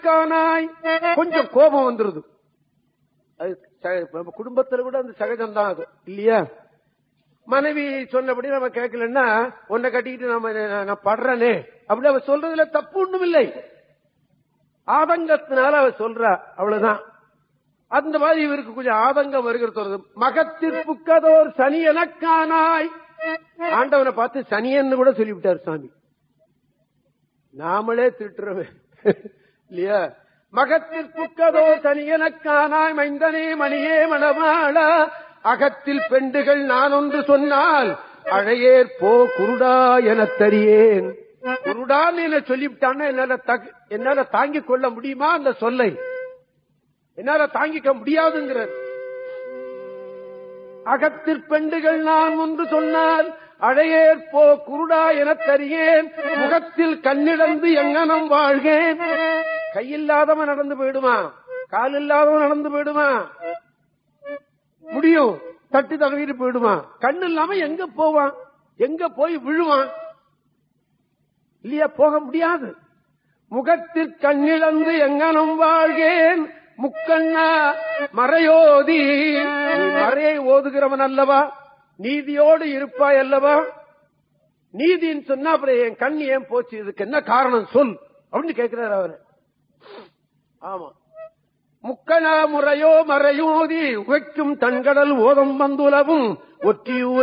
கானாய் கொஞ்சம் கோபம் வந்துருது. அது குடும்பத்துல கூட அந்த சகஜம் தான் அது இல்லையா? மனைவி சொன்னபடி நம்ம கேட்கலன்னா உன்னை கட்டிக்கிட்டு நான் படுறனே அப்படி அவ சொல்றதுல தப்பு ஒண்ணும் இல்லை. ஆதங்கத்தினால அவ சொல்றா, அவ்வளவுதான். அந்த மாதிரி இவருக்கு கொஞ்சம் ஆதங்கம் வருகிறது. மகத்திற்புக்கதோர் சனி எனக்கானாய், ஆண்டவனை பார்த்து சனியன்னு கூட சொல்லிவிட்டார் சாமி. நாமளே திட்டுறவே இல்லையா? மகத்திற்புக்கதோர் சனி எனக்கானாய் மைந்தனே மணியே மணமாளா, அகத்தில் பெண்டுகள் நான் ஒன்று சொன்னால் அழையேற் போ குருடா என தரியேன். குருடான்னு என்ன சொல்லிவிட்டான்னா என்னால தாங்கிக் கொள்ள முடியுமா? அந்த சொல்லை என்னால தாங்கிக்க முடியாதுங்கிறது. அகத்தில் பெண்டுகள் நான் ஒன்று சொன்னால் அழையேற் போ குருடா என தரியேன். முகத்தில் கண்ணிழந்து எங்கனம் வாழ்கேன். கையில்லாதவன் நடந்து போயிடுமா? கால் இல்லாதவன் நடந்து போயிடுமா? முடியும், தட்டி தகவிட்டு போயிடுமா? கண்ணு இல்லாம எங்க போவான்? எங்க போய் விழுவான்? இல்லையா? போக முடியாது. முகத்தில் கண்ணிழந்து எங்கனம் வாழ்கேன். முக்கண்ணா மறையோதி, நீ மறையை ஓதுகிறவன் அல்லவா? நீதியோடு இருப்பாய் அல்லவா? நீதின்னு சொன்னா அப்புறம் என் கண் ஏன் போச்சு? இதுக்கு என்ன காரணம் சொல் அப்படின்னு கேட்கிறார் அவரு. ஆமா, முக்கணா முறையோ மறையோதி உகைக்கும் தன்கடல் ஓதம் வந்துலவும் ஒற்றியூர்